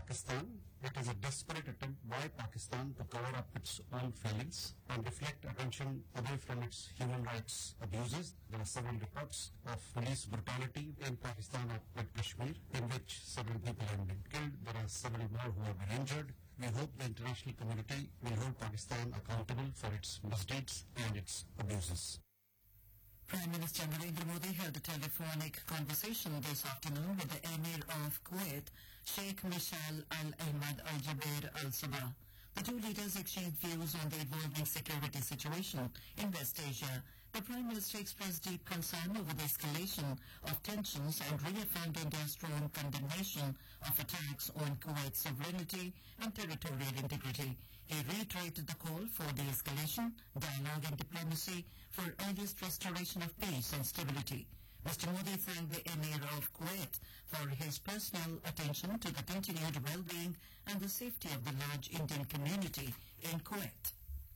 Pakistan. It is a desperate attempt by Pakistan to cover up its own failings and deflect attention away from its human rights abuses. There are several reports of police brutality in Pakistan at Kashmir, in which several people have been killed. There are several more who have been injured. We hope the international community will hold Pakistan accountable for its misdeeds and its abuses. Prime Minister Narendra Modi held a telephonic conversation this afternoon with the Emir of Kuwait, Sheikh Mishal Al Ahmad Al Jaber Al Sabah. The two leaders exchanged views on the evolving security situation in West Asia. The Prime Minister expressed deep concern over the escalation of tensions and reaffirmed India's strong condemnation of attacks on Kuwait's sovereignty and territorial integrity. He reiterated the call for de-escalation, dialogue and diplomacy for earliest restoration of peace and stability. Mr. Modi thanked the Emir of Kuwait for his personal attention to the continued well-being and the safety of the large Indian community in Kuwait.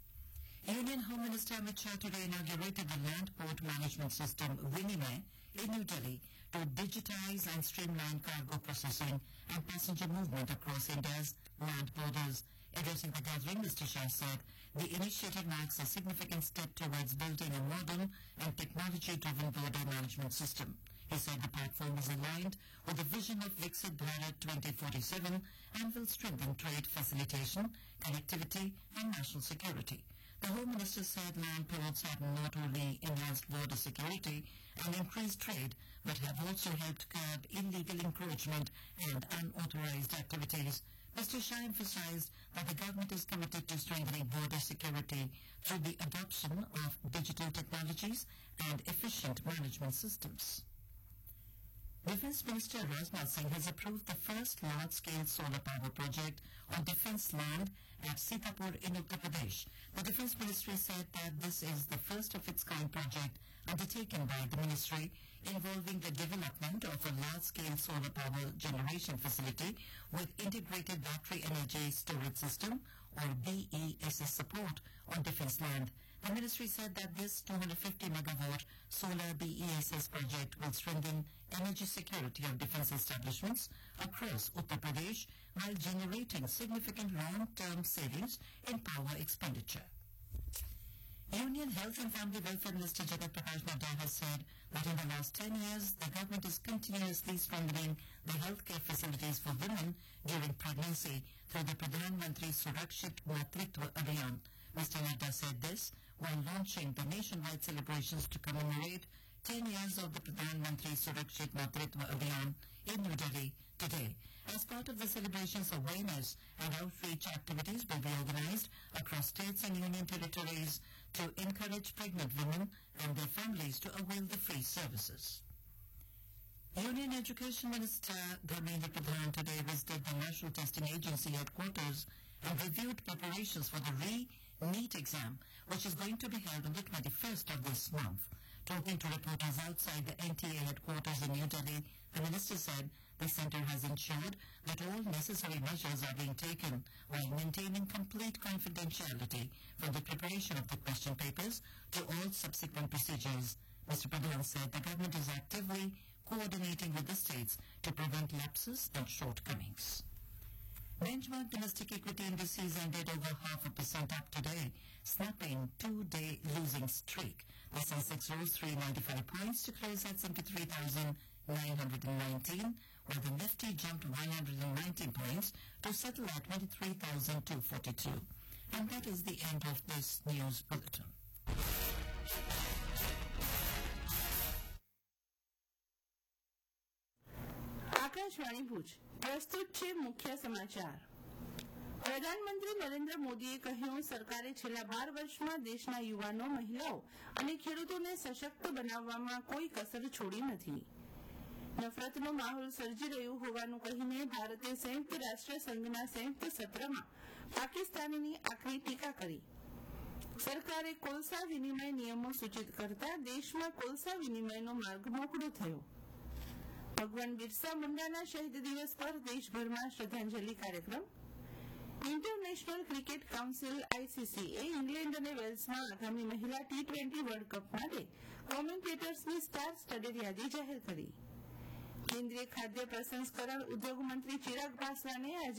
Union Home Minister Amit Shah today inaugurated the Land Port Management System Vinimay in New Delhi to digitize and streamline cargo processing and passenger movement across India's land borders. Addressing the gathering, Mr. Shah said the initiative marks a significant step towards building a modern and technology-driven border management system. He said the platform is aligned with the vision of Viksit Bharat 2047 and will strengthen trade facilitation, connectivity and national security. The Home Minister said land ports have not only enhanced border security and increased trade, but have also helped curb illegal encroachment and unauthorized activities. Mr. Shah emphasized that the government is committed to strengthening border security through the adoption of digital technologies and efficient management systems. Defence Minister Rajnath Singh has approved the first large-scale solar power project on defence land at Sitapur in Uttar Pradesh. The Defence Ministry said that this is the first of its kind project undertaken by the ministry involving the development of a large-scale solar power generation facility with integrated battery energy storage system or BESS support on defence land. The ministry said that this 250 megawatt solar BESS project will strengthen energy security of defence establishments across Uttar Pradesh while generating significant long-term savings in power expenditure. Union Health and Family Welfare Minister Jagat Prakash Nadda has said that in the last 10 years, the government is continuously strengthening the healthcare facilities for women during pregnancy through the Pradhan Mantri Surakshit Matritva Abhiyan. Mr. Nadda said this while launching the nationwide celebrations to commemorate 10 years of the Pradhan Mantri Surakshit Matritva Abhiyan in New Delhi today. As part of the celebrations, awareness and outreach activities will be organized across states and union territories to encourage pregnant women and their families to avail the free services. Union Education Minister Dharmendra Pradhan today visited the National Testing Agency headquarters and reviewed preparations for the re-NEET exam, which is going to be held on the 21st of this month. Talking to reporters outside the NTA headquarters in New Delhi, the minister said the centre has ensured that all necessary measures are being taken while maintaining complete confidentiality from the preparation of the question papers to all subsequent procedures. Mr. Pradhan said the government is actively coordinating with the states to prevent lapses and shortcomings. Benchmark domestic equity indices ended over 0.5% up today, snapping two-day losing streak. The Sensex rose 395 points to close at 73,919, while the Nifty jumped 119 points to settle at 23,242. And that is the end of this news bulletin. Akashvani Bhuj પ્રસ્તુત છે મુખ્ય સમાચાર. પ્રધાનમંત્રી નરેન્દ્ર મોદીએ કહ્યું, સરકારે છેલ્લા 12 વર્ષમાં દેશના યુવાનો, મહિલાઓ અને ખેડૂતોને સશક્ત બનાવવામાં કોઈ કસર છોડી નથી. નફરતનો માહોલ સર્જી રહ્યું હોવાનું કહીને ભારતે સંયુક્ત રાષ્ટ્ર સંઘના સંયુક્ત સત્રમાં પાકિસ્તાનની આકરી ટીકા કરી. સરકારે કોલસા વિનિમય નિયમો સૂચિત કરતા દેશમાં કોલસા વિનિમયનો માર્ગ મોકળો થયો. ભગવાન બિરસા મુંડાના શહીદ દિવસ પર દેશભરમાં શ્રદ્ધાંજલિ કાર્યક્રમ. ઇન્ટરનેશનલ ક્રિકેટ કાઉન્સિલ આઈસીસીએ ઇંગ્લેન્ડ અને વેલ્સમાં આગામી મહિલા T20 વર્લ્ડ કપ માટે કોમેન્ટેટર્સની સ્ટાર સ્ટડેડ યાદી જાહેર કરી. કેન્દ્રીય ખાદ્ય પ્રસંસ્કરણ ઉદ્યોગ મંત્રી ચિરાગ પાસવાને આજે